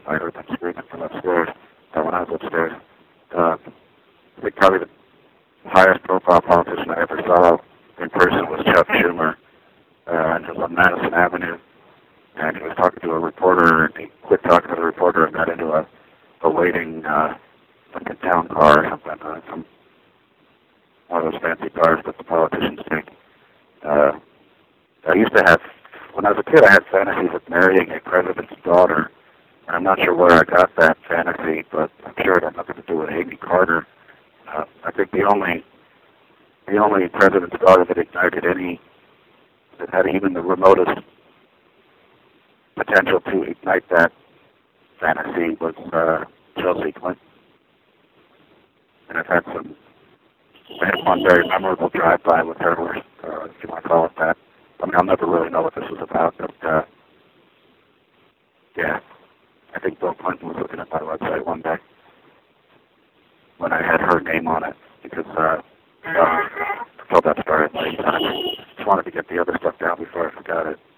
I heard them screaming from upstairs. When I was upstairs, I think probably the highest profile politician I ever saw in person was Chuck Schumer, and he was on Madison Avenue, and he was talking to a reporter, and he quit talking to the reporter and got into a waiting, like a town car or something, some one of those fancy cars that the politicians take. I used to have, when I was a kid, I had fantasies of marrying a president's daughter. And I'm not sure where I got that fantasy, but I'm sure it had nothing to do with Amy Carter. I think the only president's daughter that ignited that had even the remotest potential to ignite that fantasy was Chelsea Clinton. And I had one very memorable drive-by with her, or if you want to call it that. I mean, I'll never really know what this was about, but yeah, I think Bill Clinton was looking at my website one day when I had her name on it, because I told that story at the same time. I just wanted to get the other stuff down before I forgot it.